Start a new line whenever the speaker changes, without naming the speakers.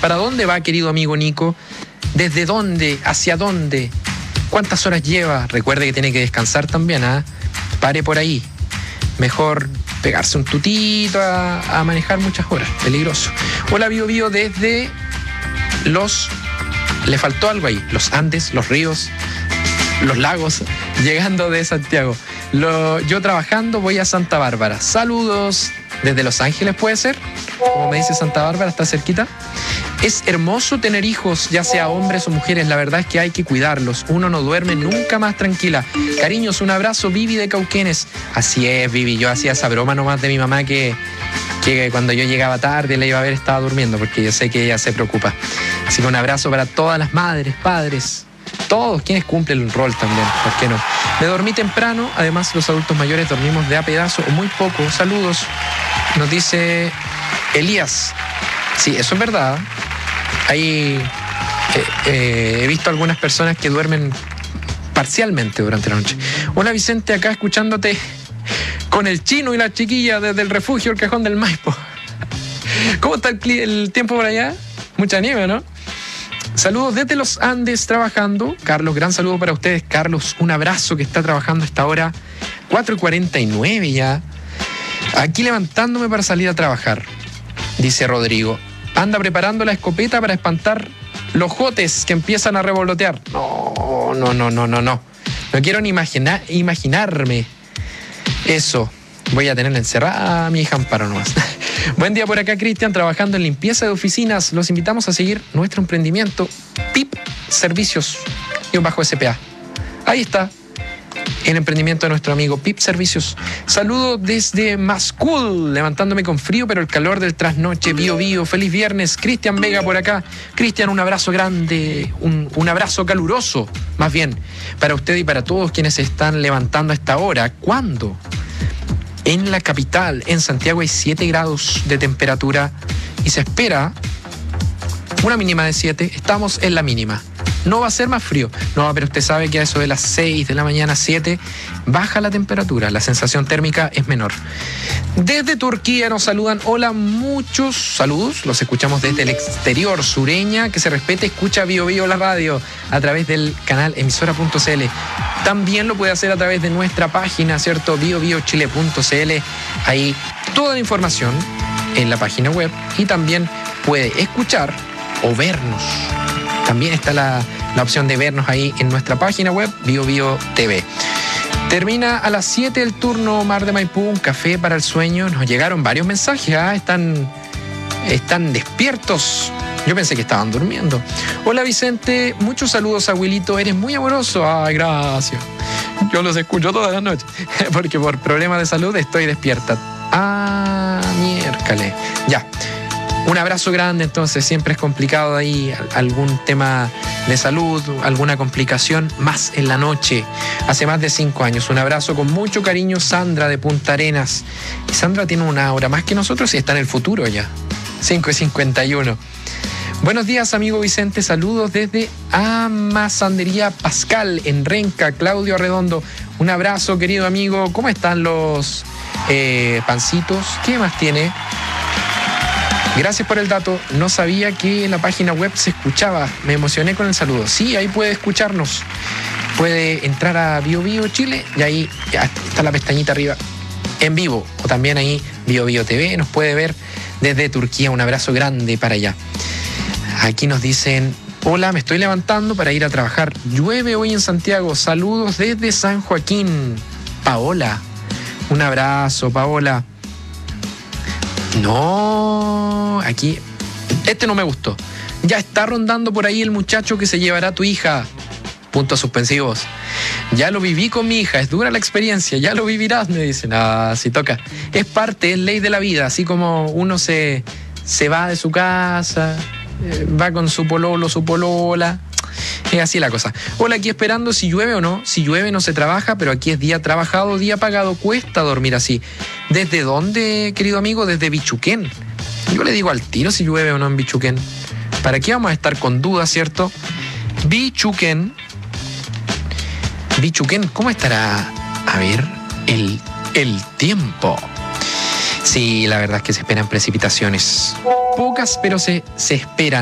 ¿Para dónde va, querido amigo Nico? ¿Desde dónde? ¿Hacia dónde? ¿Cuántas horas lleva? Recuerde que tiene que descansar también, ¿ah? Pare por ahí. Mejor pegarse un tutito a manejar muchas horas. Peligroso. Hola, Bio Bio, desde los... Le faltó algo ahí. Los Andes, los ríos, los lagos, llegando de Santiago. Yo trabajando voy a Santa Bárbara. Saludos desde Los Ángeles, ¿puede ser? Como me dice Santa Bárbara, está cerquita. Es hermoso tener hijos, ya sea hombres o mujeres. La verdad es que hay que cuidarlos. Uno no duerme nunca más tranquila. Cariños, un abrazo, Vivi de Cauquenes. Así es, Vivi. Yo hacía esa broma nomás de mi mamá que cuando yo llegaba tarde la iba a ver, estaba durmiendo, porque yo sé que ella se preocupa. Así que un abrazo para todas las madres, padres, todos quienes cumplen el rol también, ¿por qué no? Me dormí temprano, además los adultos mayores dormimos de a pedazo o muy poco. Saludos, nos dice Elías. Sí, eso es verdad. Ahí he visto algunas personas que duermen parcialmente durante la noche. Hola Vicente, acá escuchándote con el chino y la chiquilla desde el refugio, el Cajón del Maipo. ¿Cómo está el tiempo por allá? Mucha nieve, ¿no? Saludos desde los Andes trabajando. Carlos, gran saludo para ustedes. Carlos, un abrazo, que está trabajando a esta hora, 4:49 ya. Aquí levantándome para salir a trabajar, dice Rodrigo. Anda preparando la escopeta para espantar los jotes que empiezan a revolotear. No. No quiero ni imaginarme eso. Voy a tener encerrada a mi hija Amparo nomás. Buen día por acá, Cristian, trabajando en limpieza de oficinas. Los invitamos a seguir nuestro emprendimiento PIP Servicios _SPA. Ahí está el emprendimiento de nuestro amigo PIP Servicios. Saludo desde Mascul, levantándome con frío, pero el calor del trasnoche. Bio Bio, feliz viernes. Cristian Vega por acá. Cristian, un abrazo grande, un abrazo caluroso, más bien, para usted y para todos quienes se están levantando a esta hora. ¿Cuándo? En la capital, en Santiago, hay 7 grados de temperatura y se espera una mínima de 7. Estamos en la mínima. No va a ser más frío. No, pero usted sabe que a eso de las 6 de la mañana, 7, baja la temperatura. La sensación térmica es menor. Desde Turquía nos saludan. Hola, muchos saludos. Los escuchamos desde el exterior. Sureña, que se respete, escucha Bio Bio la radio a través del canal emisora.cl. También lo puede hacer a través de nuestra página, ¿cierto? biobiochile.cl. Ahí toda la información en la página web, y también puede escuchar o vernos. También está la opción de vernos ahí en nuestra página web, Bio Bio TV. Termina a las 7 el turno Mar de Maipú, un café para el sueño. Nos llegaron varios mensajes, están despiertos. Yo pensé que estaban durmiendo. Hola Vicente, muchos saludos, abuelito, eres muy amoroso. Ay, gracias. Yo los escucho todas las noches, porque por problemas de salud estoy despierta. Miércoles. Ya. Un abrazo grande, entonces. Siempre es complicado ahí algún tema de salud, alguna complicación, más en la noche. Hace más de 5 años. Un abrazo con mucho cariño, Sandra de Punta Arenas. Y Sandra tiene una hora más que nosotros y está en el futuro ya. 5:51. Buenos días, amigo Vicente. Saludos desde Amasandería Pascal en Renca. Claudio Arredondo. Un abrazo, querido amigo. ¿Cómo están los pancitos? ¿Qué más tiene? Gracias por el dato. No sabía que en la página web se escuchaba. Me emocioné con el saludo. Sí, ahí puede escucharnos. Puede entrar a Bio Bio Chile y ahí está la pestañita arriba en vivo. O también ahí Bio Bio TV. Nos puede ver desde Turquía. Un abrazo grande para allá. Aquí nos dicen: hola, me estoy levantando para ir a trabajar. Llueve hoy en Santiago. Saludos desde San Joaquín. Paola. Un abrazo, Paola. No, aquí, no me gustó. Ya está rondando por ahí el muchacho que se llevará a tu hija. Puntos suspensivos. Ya lo viví con mi hija, es dura la experiencia, ya lo vivirás, me dicen. Si toca. Es parte, es ley de la vida, así como uno se va de su casa, va con su pololo, su polola. Es así la cosa. Hola, aquí esperando si llueve o no. Si llueve no se trabaja, pero aquí es día trabajado, día pagado. Cuesta dormir así. ¿Desde dónde, querido amigo? Desde Bichuquén. Yo le digo al tiro si llueve o no en Bichuquén. ¿Para qué vamos a estar con dudas, cierto? Bichuquén. ¿Cómo estará? A ver, el tiempo. Sí, la verdad es que se esperan precipitaciones. Pocas, pero se esperan.